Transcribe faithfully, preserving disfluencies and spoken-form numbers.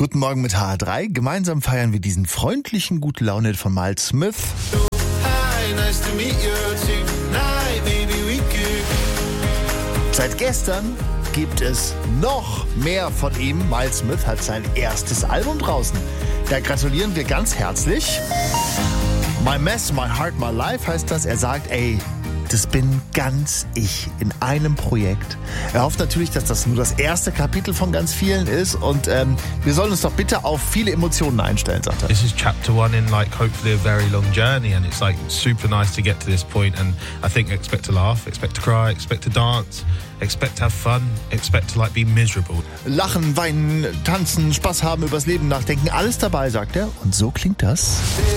Guten Morgen mit H R drei. Gemeinsam feiern wir diesen freundlichen gute Laune von Miles Smith. Hi, nice to meet you tonight, maybe we could. Seit gestern gibt es noch mehr von ihm. Miles Smith hat sein erstes Album draußen. Da gratulieren wir ganz herzlich. My Mess, My Heart, My Life heißt das. Er sagt, ey, das bin ganz ich in einem Projekt. Er hofft natürlich, dass das nur das erste Kapitel von ganz vielen ist und ähm, wir sollen uns doch bitte auf viele Emotionen einstellen, sagt er. This is chapter one in like hopefully a very long journey, and it's like super nice to get to this point, and I think expect to laugh, expect to cry, expect to dance, expect to have fun, expect to like be miserable. Lachen, weinen, tanzen, Spaß haben, übers Leben nachdenken, alles dabei, sagt er. Und so klingt das.